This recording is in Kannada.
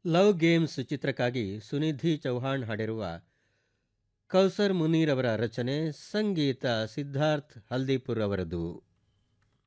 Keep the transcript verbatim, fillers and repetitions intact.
ಲವ್ ಗೇಮ್ಸ್ ಚಿತ್ರಕ್ಕಾಗಿ ಸುನಿಧಿ ಚೌಹಾಣ್ ಹಾಡಿರುವ ಕೌಸರ್ ಮುನೀರ್ ಅವರ ರಚನೆ, ಸಂಗೀತ ಸಿದ್ಧಾರ್ಥ್ ಹಲ್ದಿಪುರ್ ಅವರದು.